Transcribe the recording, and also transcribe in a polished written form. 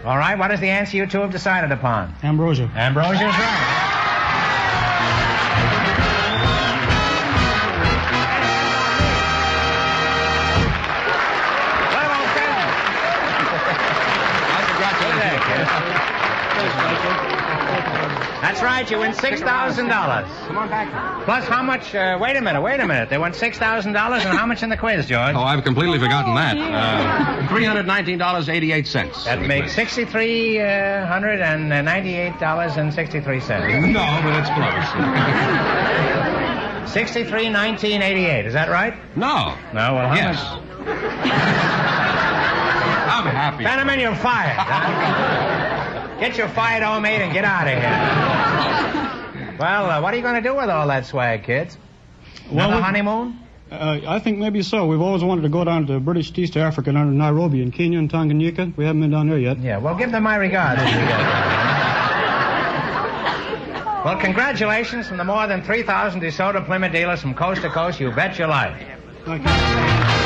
All right, what is the answer you two have decided upon? Ambrosia. Ambrosia's right. That's right, you win $6,000. Come on back. Plus how much, wait a minute. They won $6,000 and how much in the quiz, George? Oh, I've completely forgotten that. $319.88. That makes $6,398.63. No, but it's close. $63,1988, is that right? No. No, well, how Yes. much? I'm happy. Fenneman, you're fired. Huh? Get your fired old mate and get out of here. Well, what are you going to do with all that swag, kids? Another honeymoon? I think maybe so. We've always wanted to go down to British East Africa, down to Nairobi and Kenya and Tanganyika. We haven't been down there yet. Yeah, well, give them my regards. Well, congratulations from the more than 3,000 DeSoto Plymouth dealers from coast to coast. You bet your life. Thank you.